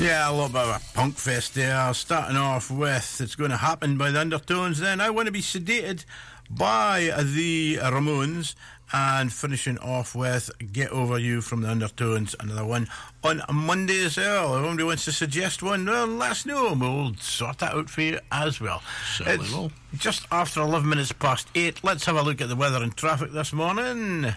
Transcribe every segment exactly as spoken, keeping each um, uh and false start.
Yeah, a little bit of a punk fest there. Starting off with It's Going to Happen by the Undertones. Then I Want to Be Sedated by the Ramones. And finishing off with Get Over You from the Undertones. Another one on Monday as well. If somebody wants to suggest one, well, let us know. We'll sort that out for you as well. Certainly It's will. just after eleven minutes past eight. Let's have a look at the weather and traffic this morning.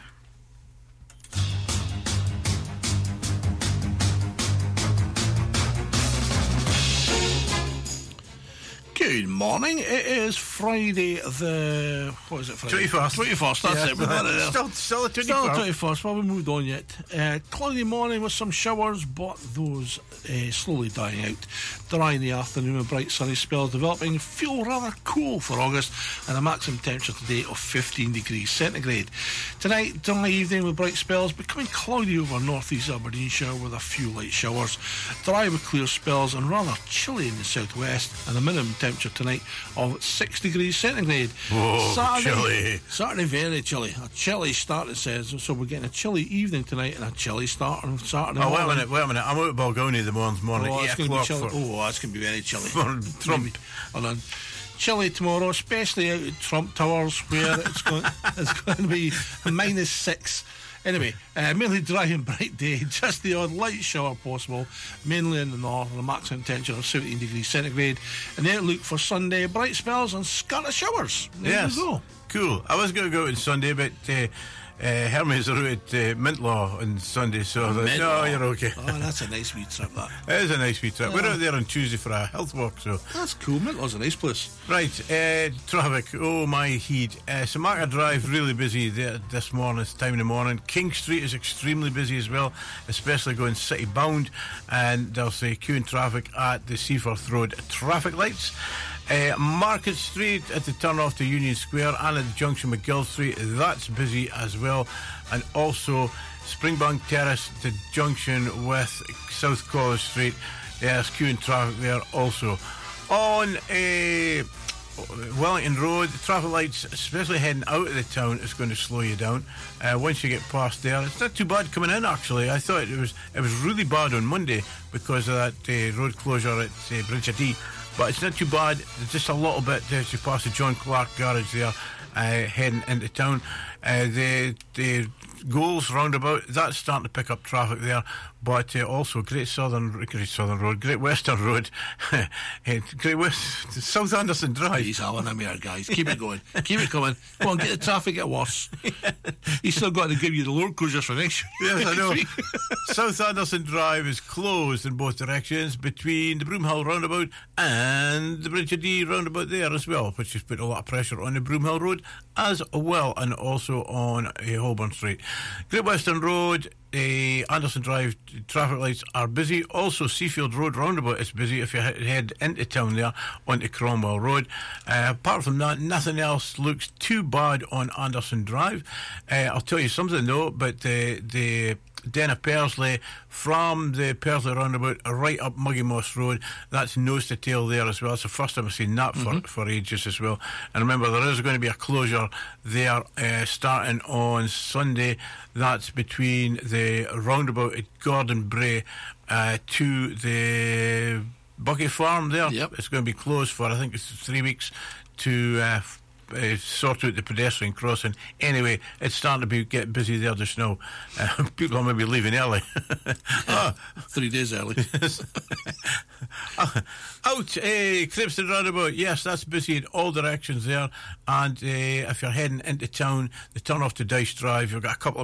Good morning. It is Friday the... What is it? Friday? twenty-first. twenty-first, that's Yeah. it. We've got it there. Still, still the Still the twenty-first. twenty-first. Well, we moved on yet. Uh, cloudy morning with some showers, but those uh, slowly dying out. Dry in the afternoon with bright sunny spells developing. Feel rather cool for August, and a maximum temperature today of fifteen degrees centigrade. Tonight, dry evening with bright spells, becoming cloudy over northeast Aberdeenshire with a few light showers. Dry with clear spells and rather chilly in the southwest, and a minimum temperature tonight of six degrees centigrade. Whoa, Saturday, chilly. Saturday, very chilly. A chilly start, it says. So we're getting a chilly evening tonight and a chilly start on Saturday Oh, wait a morning. minute, wait a minute. I'm out of Balgownie the morning, morning Oh, at it's eight going to be o'clock chilly. for, Oh, it's going to be very chilly. for Trump. Maybe. Hold on. Chilly tomorrow, especially out at Trump Towers, where it's going, it's going to be minus six. Anyway, uh, mainly dry and bright day, just the odd light shower possible, mainly in the north, and a maximum temperature of seventeen degrees centigrade. And then look for Sunday, bright spells and scattered showers. There Yes. you go. Cool. I was going to go out on Sunday, but uh, uh, Hermes are out at uh, Mintlaw on Sunday, so I thought, no, Mintlaw. you're okay. Oh, that's a nice wee trip, that. It is a nice wee trip. Yeah. We're out there on Tuesday for a health walk, so. That's cool. Mintlaw's a nice place. Right, uh, traffic, oh my heed. Uh, Samaka Drive, really busy there this morning, this time in the morning. King Street is extremely busy as well, especially going city bound. And there's a queue in traffic at the Seaforth Road traffic lights. Uh, Market Street at the turn off to Union Square and at the junction with Gill Street, that's busy as well. And also Springbank Terrace to junction with South College Street, there's queue in traffic there also. On a Wellington Road, the traffic lights, especially heading out of the town, is going to slow you down. Uh, once you get past there, it's not too bad coming in. Actually, I thought it was it was really bad on Monday because of that uh, road closure at uh, Bridge of Dee. But it's not too bad. There's just a little bit as you pass the John Clark garage there, uh, heading into town. Uh, the the Goals roundabout, that's starting to pick up traffic there, but uh, also Great Southern Great Southern Road, Great Western Road, Great West, South Anderson Drive. He's having a mare, guys. Keep it going. Keep it coming. Come on, get the traffic get worse. He's still got to give you the road closures for next year. Yes, I know. South Anderson Drive is closed in both directions between the Broomhill roundabout and the Bridge of Dee roundabout there as well, which has put a lot of pressure on the Broomhill Road as well, and also on uh, Holborn Street. Great Western Road, uh, Anderson Drive traffic lights are busy. Also Seafield Road roundabout is busy if you he- head into town there onto Cromwell Road. Uh, apart from that, nothing else looks too bad on Anderson Drive. Uh, I'll tell you something though, but the the Den of Persley from the Persley roundabout right up Muggy Moss Road, that's nose to tail there as well. It's the first time I've seen that for, mm-hmm. for ages as well. And remember, there is going to be a closure there uh, starting on Sunday. That's between the roundabout at Gordon Bray uh, to the Bucky Farm there. Yep. It's going to be closed for, I think it's three weeks to uh, Uh, sort out the pedestrian crossing. Anyway, it's starting to be get busy there just now. Uh, people are maybe leaving early. oh. Three days early. uh, out, uh, Cribston roundabout. Yes, that's busy in all directions there. And uh, if you're heading into town, the turn off to Dice Drive, you've got a couple of